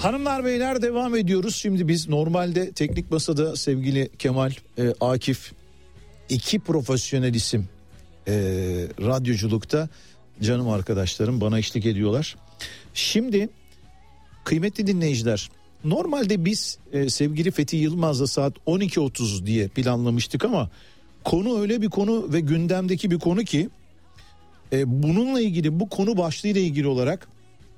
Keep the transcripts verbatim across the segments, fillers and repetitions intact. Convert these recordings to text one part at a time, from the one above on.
Hanımlar beyler devam ediyoruz. Şimdi biz normalde teknik masada sevgili Kemal, e, Akif, iki profesyonel isim e, radyoculukta canım arkadaşlarım bana eşlik ediyorlar. Şimdi kıymetli dinleyiciler, normalde biz e, sevgili Fethi Yılmaz'la saat on iki otuz diye planlamıştık ama konu öyle bir konu ve gündemdeki bir konu ki e, bununla ilgili, bu konu başlığıyla ilgili olarak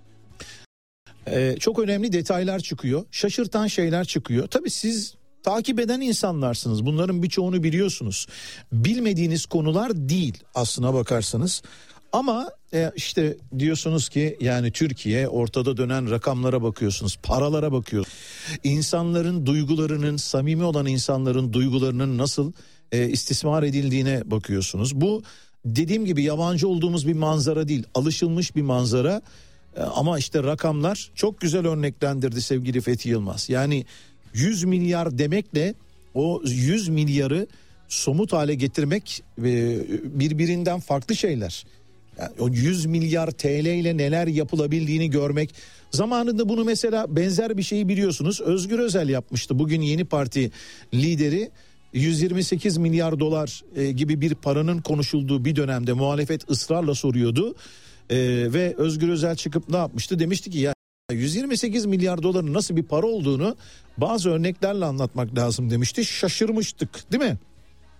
e, çok önemli detaylar çıkıyor. Şaşırtan şeyler çıkıyor. Tabii siz takip eden insanlarsınız. Bunların birçoğunu biliyorsunuz. Bilmediğiniz konular değil aslına bakarsanız. Ama e, işte diyorsunuz ki yani Türkiye, ortada dönen rakamlara bakıyorsunuz, paralara bakıyorsunuz. İnsanların duygularının, samimi olan insanların duygularının nasıl e, istismar edildiğine bakıyorsunuz. Bu dediğim gibi yabancı olduğumuz bir manzara değil, alışılmış bir manzara. E, ama işte rakamlar çok güzel örneklendirdi sevgili Fethi Yılmaz. Yani yüz milyar demekle o yüz milyarı somut hale getirmek e, birbirinden farklı şeyler. Yani o yüz milyar T L ile neler yapılabildiğini görmek. Zamanında bunu mesela benzer bir şeyi biliyorsunuz. Özgür Özel yapmıştı. Bugün Yeni Parti lideri yüz yirmi sekiz milyar dolar e, gibi bir paranın konuşulduğu bir dönemde muhalefet ısrarla soruyordu. E, ve Özgür Özel çıkıp ne yapmıştı? Demişti ki ya yüz yirmi sekiz milyar doların nasıl bir para olduğunu bazı örneklerle anlatmak lazım demişti. Şaşırmıştık değil mi?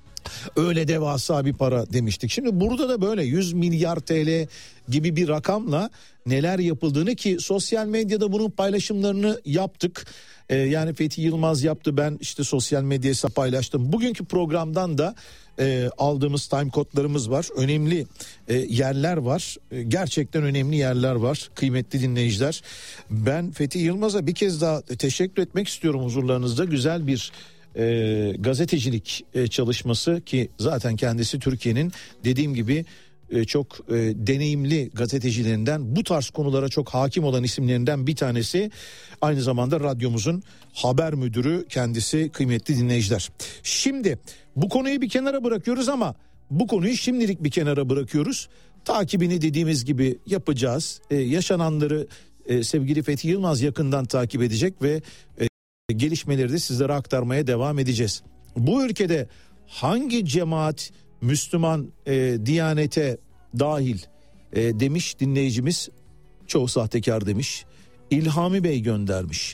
Öyle devasa bir para demiştik. Şimdi burada da böyle yüz milyar T L gibi bir rakamla neler yapıldığını, ki sosyal medyada bunun paylaşımlarını yaptık. Ee, yani Fethi Yılmaz yaptı, ben işte sosyal medyaya paylaştım. Bugünkü programdan da e, aldığımız time kodlarımız var. Önemli e, yerler var. E, gerçekten önemli yerler var kıymetli dinleyiciler. Ben Fethi Yılmaz'a bir kez daha teşekkür etmek istiyorum huzurlarınızda. Güzel bir E, gazetecilik e, çalışması, ki zaten kendisi Türkiye'nin dediğim gibi e, çok e, deneyimli gazetecilerinden, bu tarz konulara çok hakim olan isimlerinden bir tanesi. Aynı zamanda radyomuzun haber müdürü kendisi kıymetli dinleyiciler. Şimdi bu konuyu bir kenara bırakıyoruz ama bu konuyu şimdilik bir kenara bırakıyoruz. Takibini dediğimiz gibi yapacağız. E, yaşananları e, sevgili Fethi Yılmaz yakından takip edecek ve e, gelişmeleri de sizlere aktarmaya devam edeceğiz. Bu ülkede hangi cemaat Müslüman e, Diyanete dahil e, demiş dinleyicimiz, çoğu sahtekar demiş. İlhami Bey göndermiş.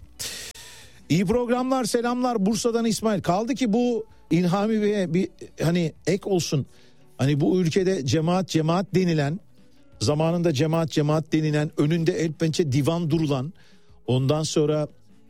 İyi programlar, selamlar Bursa'dan İsmail. Kaldı ki bu İlhami Bey'e bir hani ek olsun. Hani bu ülkede cemaat cemaat denilen, zamanında cemaat cemaat denilen, önünde el pençe divan durulan, ondan sonra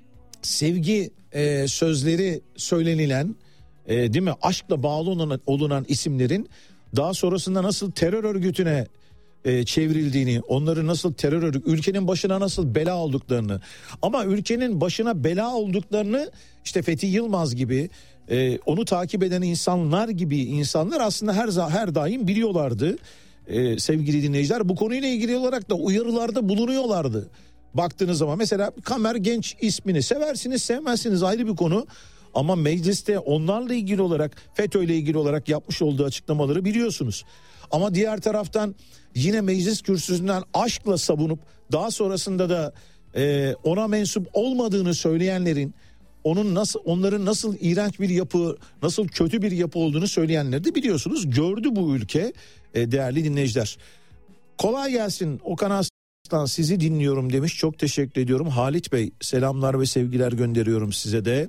sevgi e, sözleri söylenilen, e, değil mi, aşkla bağlı olunan, olunan isimlerin daha sonrasında nasıl terör örgütüne e, çevrildiğini, onları nasıl terör örgütü, ülkenin başına nasıl bela olduklarını, ama ülkenin başına bela olduklarını işte Fethi Yılmaz gibi, e, onu takip eden insanlar gibi insanlar aslında her her daim biliyorlardı. E, sevgili dinleyiciler, bu konuyla ilgili olarak da uyarılarda bulunuyorlardı. Baktığınız zaman mesela Kamer Genç ismini seversiniz sevmezsiniz ayrı bir konu, ama mecliste onlarla ilgili olarak, FETÖ ile ilgili olarak yapmış olduğu açıklamaları biliyorsunuz. Ama diğer taraftan yine meclis kürsüsünden aşkla savunup daha sonrasında da e, ona mensup olmadığını söyleyenlerin, onun nasıl, onların nasıl iğrenç bir yapı, nasıl kötü bir yapı olduğunu söyleyenleri de biliyorsunuz. Gördü bu ülke e, değerli dinleyiciler. Kolay gelsin Okan Aslan, sizi dinliyorum demiş. Çok teşekkür ediyorum. Halit Bey, selamlar ve sevgiler gönderiyorum size de.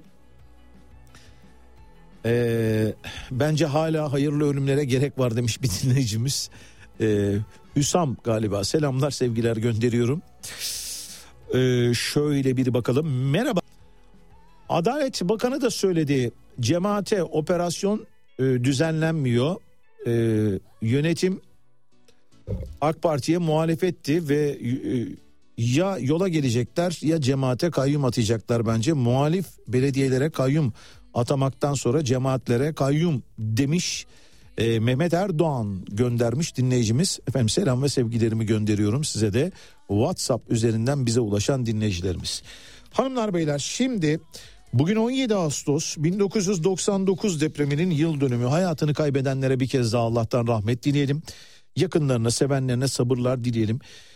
Ee, bence hala hayırlı ölümlere gerek var demiş bir dinleyicimiz. Ee, Hüsam galiba, selamlar sevgiler gönderiyorum. Ee, şöyle bir bakalım. Merhaba. Adalet Bakanı da söyledi. Cemaate operasyon e, düzenlenmiyor. E, yönetim AK Parti'ye muhalefetti ve e, ya yola gelecekler ya cemaate kayyum atayacaklar bence. Muhalif belediyelere kayyum atamaktan sonra cemaatlere kayyum demiş. E, Mehmet Erdoğan göndermiş dinleyicimiz. Efendim selam ve sevgilerimi gönderiyorum size de. WhatsApp üzerinden bize ulaşan dinleyicilerimiz. Hanımlar beyler, şimdi bugün on yedi Ağustos bin dokuz yüz doksan dokuz depreminin yıl dönümü. Hayatını kaybedenlere bir kez daha Allah'tan rahmet dileyelim. Yakınlarına, sevenlerine sabırlar dileyelim.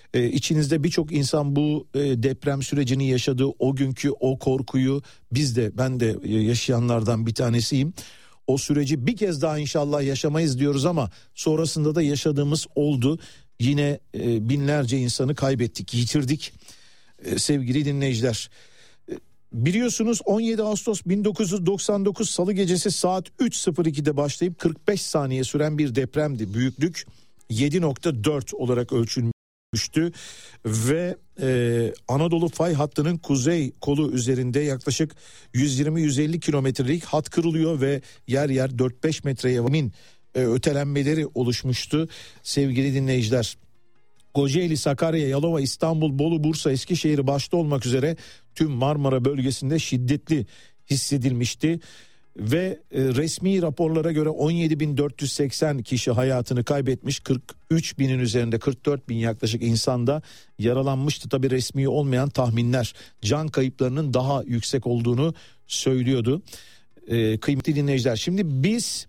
Ee, içinizde birçok insan bu e, deprem sürecini yaşadığı o günkü o korkuyu, biz de, ben de yaşayanlardan bir tanesiyim. O süreci bir kez daha inşallah yaşamayız diyoruz ama sonrasında da yaşadığımız oldu. Yine e, binlerce insanı kaybettik, yitirdik. E, sevgili dinleyiciler, e, biliyorsunuz on yedi Ağustos bin dokuz yüz doksan dokuz Salı gecesi saat üç sıfır ikide başlayıp kırk beş saniye süren bir depremdi. Büyüklük yedi nokta dört olarak ölçülmüştü ve e, Anadolu fay hattının kuzey kolu üzerinde yaklaşık yüz yirmi yüz elli kilometrelik hat kırılıyor ve yer yer dört beş metreye vamin e, ötelenmeleri oluşmuştu sevgili dinleyiciler. Kocaeli, Sakarya, Yalova, İstanbul, Bolu, Bursa, Eskişehir başta olmak üzere tüm Marmara bölgesinde şiddetli hissedilmişti. Ve e, resmi raporlara göre on yedi bin dört yüz seksen kişi hayatını kaybetmiş, kırk üç binin üzerinde kırk dört bin yaklaşık insan da yaralanmıştı. Tabii resmi olmayan tahminler can kayıplarının daha yüksek olduğunu söylüyordu. E, kıymetli dinleyiciler, şimdi biz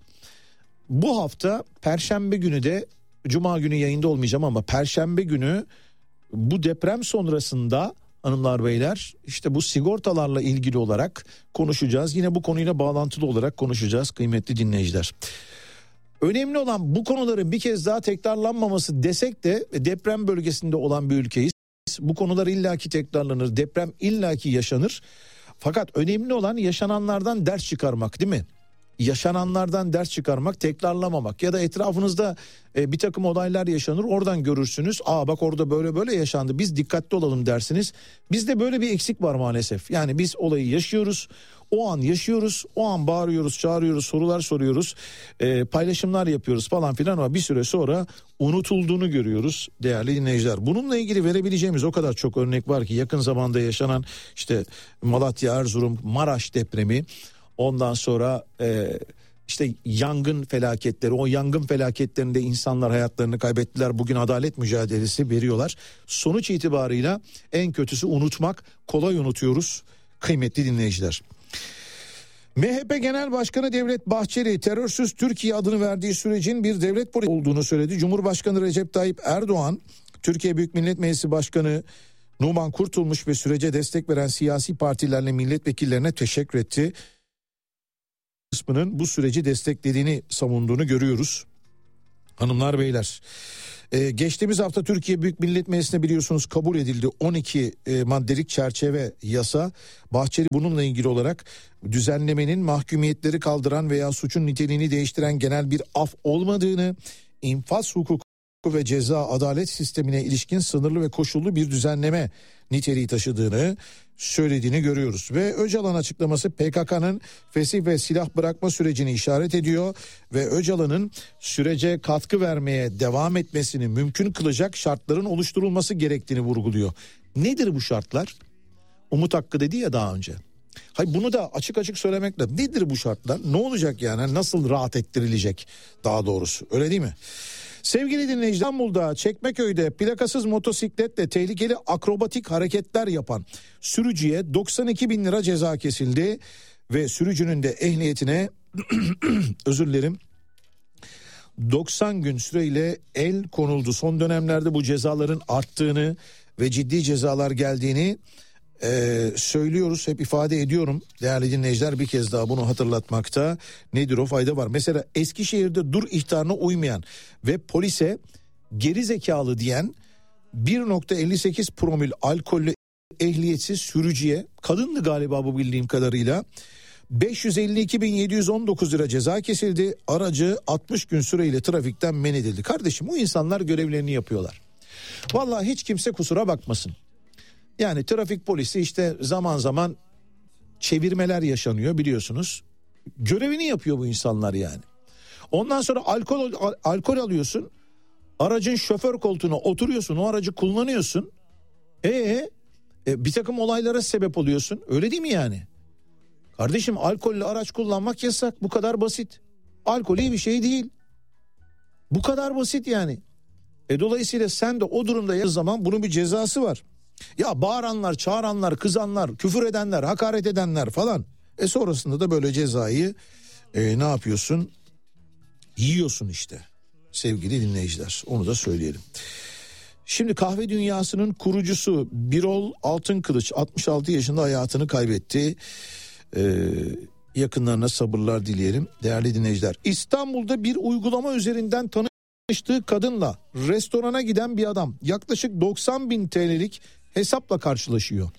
bu hafta Perşembe günü de, Cuma günü yayında olmayacağım ama Perşembe günü bu deprem sonrasında hanımlar beyler işte bu sigortalarla ilgili olarak konuşacağız. Yine bu konuyla bağlantılı olarak konuşacağız kıymetli dinleyiciler. Önemli olan bu konuların bir kez daha tekrarlanmaması desek de deprem bölgesinde olan bir ülkeyiz. Bu konular illaki tekrarlanır, deprem illaki yaşanır. Fakat önemli olan yaşananlardan ders çıkarmak, değil mi? Yaşananlardan ders çıkarmak, tekrarlamamak ya da etrafınızda e, bir takım olaylar yaşanır, oradan görürsünüz. Aa bak orada böyle böyle yaşandı, biz dikkatli olalım dersiniz. Bizde böyle bir eksik var maalesef. Yani biz olayı yaşıyoruz, o an yaşıyoruz, o an bağırıyoruz, çağırıyoruz, sorular soruyoruz, e, paylaşımlar yapıyoruz falan filan ama bir süre sonra unutulduğunu görüyoruz değerli dinleyiciler. Bununla ilgili verebileceğimiz o kadar çok örnek var ki, yakın zamanda yaşanan işte Malatya, Erzurum, Maraş depremi. Ondan sonra e, işte yangın felaketleri, o yangın felaketlerinde insanlar hayatlarını kaybettiler. Bugün adalet mücadelesi veriyorlar. Sonuç itibarıyla en kötüsü unutmak. Kolay unutuyoruz kıymetli dinleyiciler. M H P Genel Başkanı Devlet Bahçeli terörsüz Türkiye adını verdiği sürecin bir devlet politikası olduğunu söyledi. Cumhurbaşkanı Recep Tayyip Erdoğan, Türkiye Büyük Millet Meclisi Başkanı Numan Kurtulmuş ve sürece destek veren siyasi partilerle milletvekillerine teşekkür etti. Kısmının bu süreci desteklediğini savunduğunu görüyoruz. Hanımlar beyler, ee, geçtiğimiz hafta Türkiye Büyük Millet Meclisi'ne biliyorsunuz kabul edildi on iki e, maddelik çerçeve yasa. Bahçeli bununla ilgili olarak düzenlemenin mahkumiyetleri kaldıran veya suçun niteliğini değiştiren genel bir af olmadığını, infaz hukuku ve ceza adalet sistemine ilişkin sınırlı ve koşullu bir düzenleme niteliği taşıdığını söylediğini görüyoruz. Ve Öcalan açıklaması P K K'nın fesih ve silah bırakma sürecini işaret ediyor ve Öcalan'ın sürece katkı vermeye devam etmesini mümkün kılacak şartların oluşturulması gerektiğini vurguluyor. Nedir bu şartlar? Umut Hakkı dedi ya daha önce. Hayır, bunu da açık açık söylemek lazım. Nedir bu şartlar? Ne olacak yani? Nasıl rahat ettirilecek daha doğrusu? Öyle değil mi? Sevgili dinleyiciler, İstanbul'da Çekmeköy'de plakasız motosikletle tehlikeli akrobatik hareketler yapan sürücüye doksan iki bin lira ceza kesildi ve sürücünün de ehliyetine özür dilerim doksan gün süreyle el konuldu. Son dönemlerde bu cezaların arttığını ve ciddi cezalar geldiğini Ee, söylüyoruz, hep ifade ediyorum değerli dinleyiciler, bir kez daha bunu hatırlatmakta nedir o fayda var. Mesela Eskişehir'de dur ihtarına uymayan ve polise geri zekalı diyen bir nokta elli sekiz promil alkollü ehliyetsiz sürücüye, kadındı galiba bu bildiğim kadarıyla, beş yüz elli iki bin yedi yüz on dokuz lira ceza kesildi. Aracı altmış gün süreyle trafikten men edildi. Kardeşim, bu insanlar görevlerini yapıyorlar. Vallahi hiç kimse kusura bakmasın. Yani trafik polisi işte zaman zaman çevirmeler yaşanıyor biliyorsunuz. Görevini yapıyor bu insanlar yani. Ondan sonra alkol al, alkol alıyorsun. Aracın şoför koltuğuna oturuyorsun. O aracı kullanıyorsun. Ee, e, bir takım olaylara sebep oluyorsun. Öyle değil mi yani? Kardeşim, alkollü araç kullanmak yasak. Bu kadar basit. Alkol iyi bir şey değil. Bu kadar basit yani. E, dolayısıyla sen de o durumda yaptığın zaman bunun bir cezası var. Ya bağıranlar, çağıranlar, kızanlar, küfür edenler, hakaret edenler falan. E sonrasında da böyle cezayı e, ne yapıyorsun? Yiyorsun işte sevgili dinleyiciler. Onu da söyleyelim. Şimdi kahve dünyasının kurucusu Birol Altınkılıç altmış altı yaşında hayatını kaybetti. Ee, yakınlarına sabırlar dileyelim değerli dinleyiciler. İstanbul'da bir uygulama üzerinden tanıştığı kadınla restorana giden bir adam yaklaşık doksan bin T L'lik hesapla karşılaşıyor.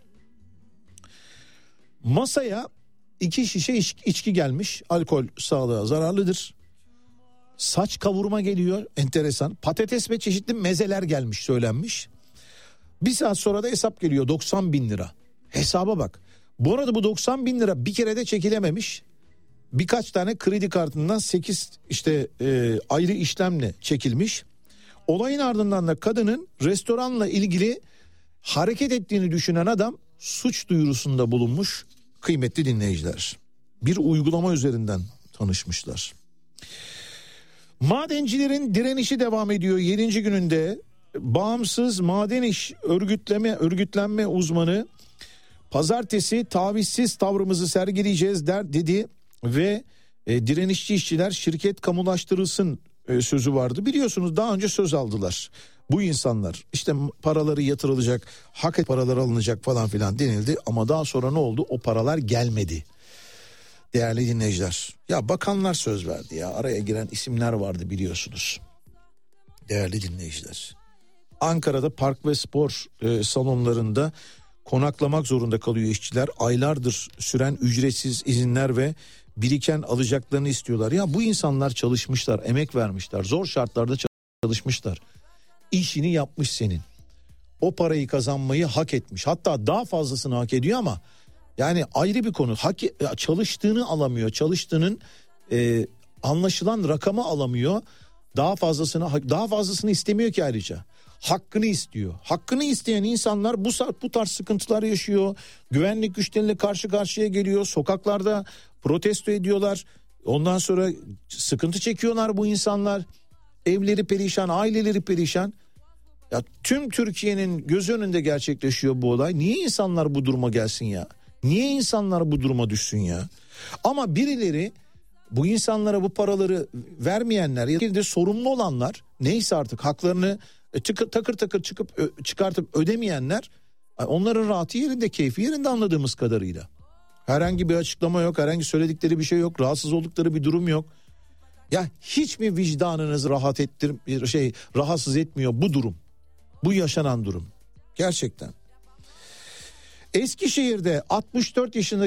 Masaya iki şişe içki gelmiş. Alkol sağlığa zararlıdır. Saç kavurma geliyor, enteresan. Patates ve çeşitli mezeler gelmiş, söylenmiş. Bir saat sonra da hesap geliyor, doksan bin lira. Hesaba bak. Bu arada bu doksan bin lira bir kere de çekilememiş. Birkaç tane kredi kartından sekiz işte e, ayrı işlemle çekilmiş. Olayın ardından da kadının restoranla ilgili hareket ettiğini düşünen adam suç duyurusunda bulunmuş. Kıymetli dinleyiciler, bir uygulama üzerinden tanışmışlar. Madencilerin direnişi devam ediyor. yedinci gününde bağımsız maden iş örgütleme örgütlenme uzmanı pazartesi tavizsiz tavrımızı sergileyeceğiz der dedi ve e, direnişçi işçiler şirket kamulaştırılsın e, sözü vardı. Biliyorsunuz daha önce söz aldılar. Bu insanlar işte paraları yatırılacak, hak et paraları alınacak falan filan denildi ama daha sonra ne oldu? O paralar gelmedi. Değerli dinleyiciler, ya bakanlar söz verdi ya, araya giren isimler vardı biliyorsunuz. Değerli dinleyiciler, Ankara'da park ve spor e, salonlarında konaklamak zorunda kalıyor işçiler. Aylardır süren ücretsiz izinler ve biriken alacaklarını istiyorlar. Ya bu insanlar çalışmışlar, emek vermişler, zor şartlarda çalışmışlar. İşini yapmış senin. O parayı kazanmayı hak etmiş. Hatta daha fazlasını hak ediyor ama yani ayrı bir konu. Hak, çalıştığını alamıyor. Çalıştığının e, anlaşılan rakamı alamıyor. Daha fazlasını daha fazlasını istemiyor ki ayrıca. Hakkını istiyor. Hakkını isteyen insanlar bu bu tarz sıkıntılar yaşıyor. Güvenlik güçleriyle karşı karşıya geliyor. Sokaklarda protesto ediyorlar. Ondan sonra sıkıntı çekiyorlar bu insanlar. Evleri perişan, aileleri perişan. Ya tüm Türkiye'nin göz önünde gerçekleşiyor bu olay. Niye insanlar bu duruma gelsin ya? Niye insanlar bu duruma düşsün ya? Ama birileri, bu insanlara bu paraları vermeyenler ya da sorumlu olanlar, neyse artık haklarını tıkır takır takır çıkıp çıkartıp ödemeyenler, onların rahatı yerinde, keyfi yerinde anladığımız kadarıyla. Herhangi bir açıklama yok, herhangi söyledikleri bir şey yok, rahatsız oldukları bir durum yok. Ya hiç mi vicdanınız rahat ettir bir şey rahatsız etmiyor bu durum? Bu yaşanan durum. Gerçekten. Eskişehir'de altmış dört yaşında